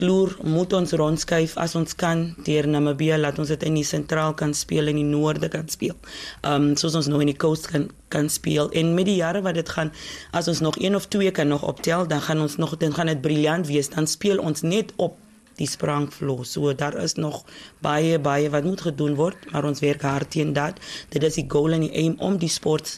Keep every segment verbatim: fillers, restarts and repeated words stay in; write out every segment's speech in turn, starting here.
loer, moet ons rondskuif as ons kan deur Namibië, laat ons dit in die sentraal kan speel, in die noorde kan speel. Um, soos ons nou in die coast kan, kan speel. En met die jare wat dit gaan, as ons nog een of twee kan nog optel, dan gaan ons nog, dan gaan dit briljant wees, dan speel ons net op die sprangvloer. So daar is nog baie, baie wat moet gedoen word, maar ons werk hard teen dat. Dit is die goal en die aim om die sport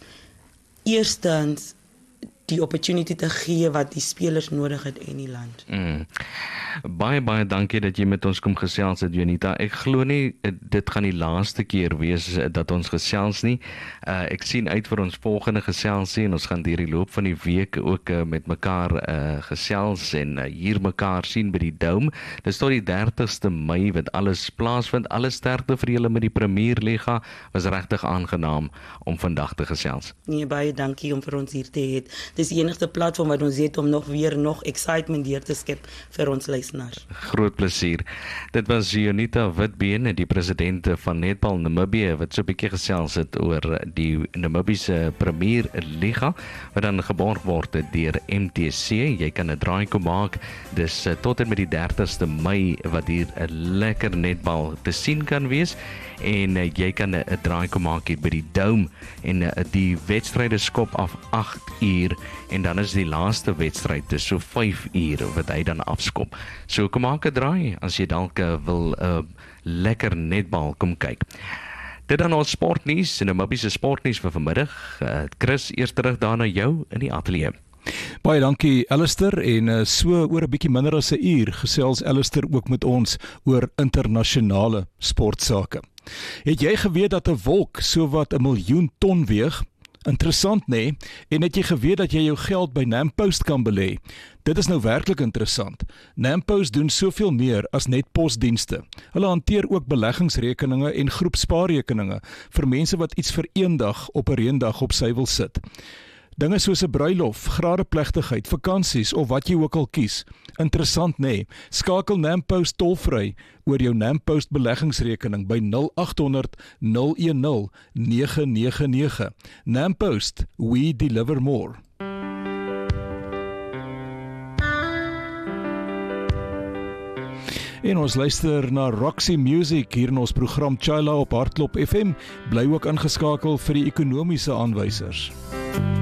eerstens die opportunity te gee wat die spelers nodig het in die land. Mm. Baie, baie dankie dat jy met ons kom gesels het, Jonita. Ek glo nie, dit gaan die laaste keer wees dat ons gesels nie. Uh, ek sien uit vir ons volgende geselsie en ons gaan deur die loop van die week ook uh, met mekaar uh, gesels en uh, hier mekaar sien by die Dome. Dis tot die dertigste Mei wat alles plaasvind. Alle sterkte vir julle met die Premier Liga. Was regtig aangenaam om vandag te gesels. Nee, baie dankie om vir ons hier te hê. Dis die enigste platform wat ons het om nog weer nog excitement hier te skep vir ons luisteraars. Groot plesier. Dit was Jonita Witbeen, die president van Netball Namibië, wat so 'n bietjie gesels het oor die Namibiese Premier Liga, wat dan geborg word deur M T C. Jy kan 'n draai kom maak. Dis tot en met die dertigste Mei wat hier 'n lekker netbal te sien kan wees. En uh, jy kan 'n uh, draai kom maak hier by die Dome en uh, die wedstryde skop af agt uur en dan is die laaste wedstryd dis so vyf uur wat hy dan afskop. So kom maak 'n draai as jy dalk uh, wil uh, lekker netbal kom kyk. Dit dan ons sportnuus en 'n Namibiese sportnuus vir vanmiddag. Uh, Chris, eers terug daar na jou in die ateljee. Baie dankie Alistair en uh, so oor 'n bietjie minder as 'n uur gesels Alistair ook met ons oor internasionale sportsake. Het jy geweet dat 'n wolk sowat 'n miljoen ton weeg? Interessant, nê? Nee? En het jy geweet dat jy jou geld by NamPost kan belê? Dit is nou werklik interessant. NamPost doen soveel meer as net posdienste. Hulle hanteer ook beleggingsrekeninge en groepspaarrekeninge vir mense wat iets vir eendag op 'n reendag op sy wil sit. Dinge soos 'n bruilof, gradeplegtigheid, vakansies of wat jy ook al kies. Interessant, nê? Nee? Skakel NamPost tolvry oor jou NamPost beleggingsrekening by nul agt honderd nul een nul nege nege nege. NamPost, we deliver more. En ons luister na Roxy Music hier in ons program Chila op Hartklop F M. Bly ook ingeskakel vir die ekonomiese aanwysers.